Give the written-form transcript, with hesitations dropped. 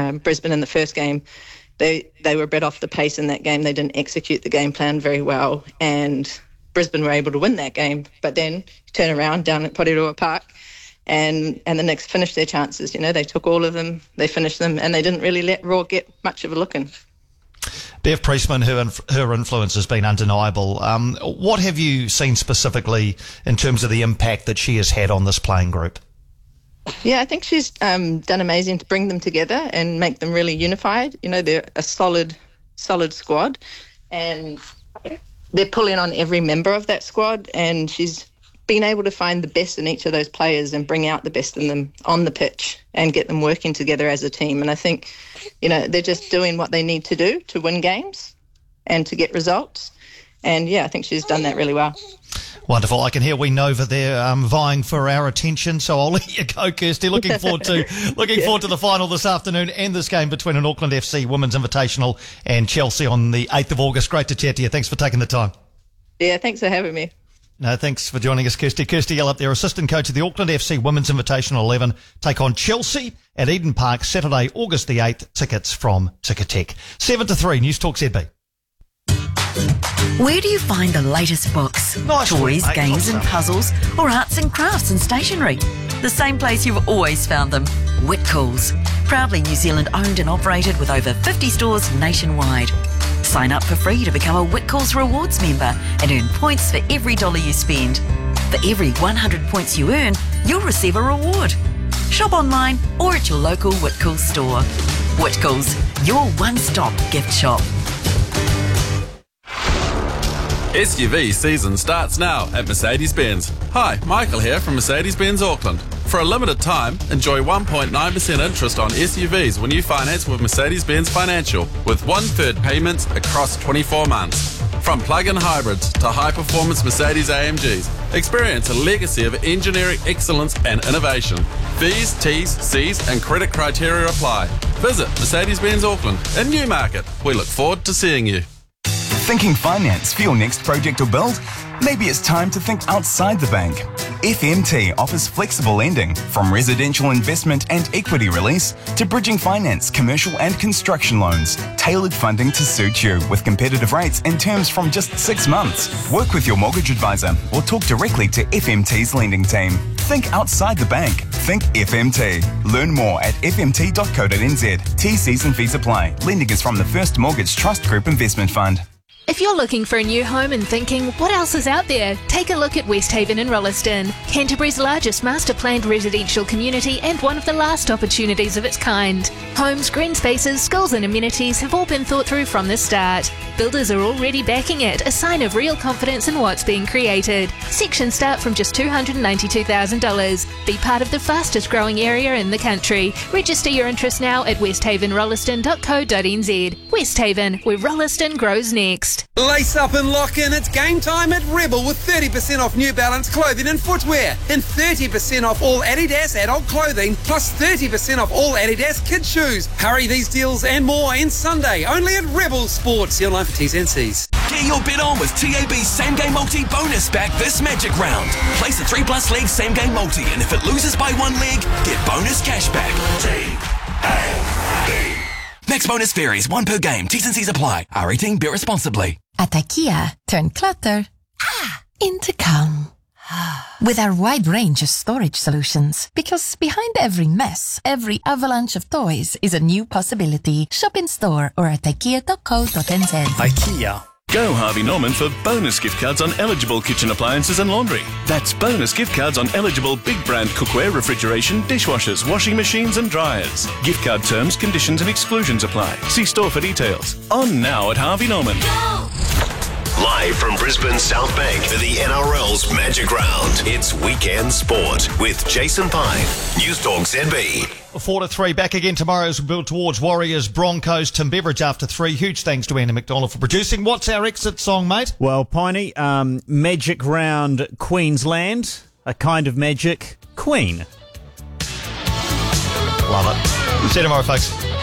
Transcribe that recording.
Brisbane in the first game. They were a bit off the pace in that game. They didn't execute the game plan very well, and Brisbane were able to win that game. But then turn around down at Porirua Park, and the Knicks finished their chances. They took all of them, they finished them, and they didn't really let Raw get much of a look in. Bev Priestman, her influence has been undeniable. What have you seen specifically in terms of the impact that she has had on this playing group? Yeah, I think she's done amazing to bring them together and make them really unified. They're a solid squad, and they're pulling on every member of that squad, and she's been able to find the best in each of those players and bring out the best in them on the pitch and get them working together as a team. And I think, they're just doing what they need to do to win games and to get results. And, yeah, I think she's done that really well. Wonderful. I can hear wee Nova there vying for our attention, so I'll let you go, Kirsty. Looking forward to the final this afternoon and this game between an Auckland FC Women's Invitational and Chelsea on the 8th of August. Great to chat to you. Thanks for taking the time. Yeah, thanks for having me. No, thanks for joining us, Kirsty. Kirsty Yell up there, assistant coach of the Auckland FC Women's Invitational 11, take on Chelsea at Eden Park, Saturday, August the 8th. Tickets from Ticketek. 7-3, News Talk ZB. Where do you find the latest books, toys, games and puzzles, or arts and crafts and stationery? The same place you've always found them, Whitcoulls. Proudly New Zealand owned and operated with over 50 stores nationwide. Sign up for free to become a Whitcoulls Rewards member and earn points for every dollar you spend. For every 100 points you earn, you'll receive a reward. Shop online or at your local Whitcoulls store. Whitcoulls, your one-stop gift shop. SUV season starts now at Mercedes-Benz. Hi, Michael here from Mercedes-Benz Auckland. For a limited time, enjoy 1.9% interest on SUVs when you finance with Mercedes-Benz Financial, with 1/3 payments across 24 months. From plug-in hybrids to high-performance Mercedes AMGs, experience a legacy of engineering excellence and innovation. Fees, T's, C's and credit criteria apply. Visit Mercedes-Benz Auckland in Newmarket. We look forward to seeing you. Thinking finance for your next project or build? Maybe it's time to think outside the bank. FMT offers flexible lending, from residential investment and equity release to bridging finance, commercial and construction loans. Tailored funding to suit you with competitive rates and terms from just 6 months. Work with your mortgage advisor or talk directly to FMT's lending team. Think outside the bank. Think FMT. Learn more at fmt.co.nz. T's and fees apply. Lending is from the First Mortgage Trust Group Investment Fund. If you're looking for a new home and thinking, what else is out there? Take a look at Westhaven in Rolleston, Canterbury's largest master-planned residential community and one of the last opportunities of its kind. Homes, green spaces, schools and amenities have all been thought through from the start. Builders are already backing it, a sign of real confidence in what's being created. Sections start from just $292,000. Be part of the fastest growing area in the country. Register your interest now at westhavenrolleston.co.nz. Westhaven, where Rolleston grows next. Lace up and lock in, it's game time at Rebel with 30% off New Balance clothing and footwear and 30% off all Adidas adult clothing plus 30% off all Adidas kids shoes. Hurry, these deals and more end Sunday only at Rebel Sports. See online for T's and C's. Get your bet on with TAB's Same Game Multi bonus back this Magic Round. Place a 3+ leg Same Game Multi and if it loses by 1 leg, get bonus cash back. TAB. Max bonus varies, 1 per game. T's and C's apply. R18, beer responsibly. At IKEA, turn clutter into calm. With our wide range of storage solutions. Because behind every mess, every avalanche of toys is a new possibility. Shop in store or at ikea.co.nz. IKEA. Go Harvey Norman for bonus gift cards on eligible kitchen appliances and laundry. That's bonus gift cards on eligible big brand cookware, refrigeration, dishwashers, washing machines and dryers. Gift card terms, conditions and exclusions apply. See store for details. On now at Harvey Norman. Go! Live from Brisbane South Bank for the NRL's Magic Round. It's Weekend Sport with Jason Pine. News Talk ZB. 4-3, back again tomorrow as we build towards Warriors, Broncos, Tim Beveridge after 3. Huge thanks to Andy McDonald for producing. What's our exit song, mate? Well, Piney, Magic Round Queensland, a kind of magic, Queen. Love it. See you tomorrow, folks.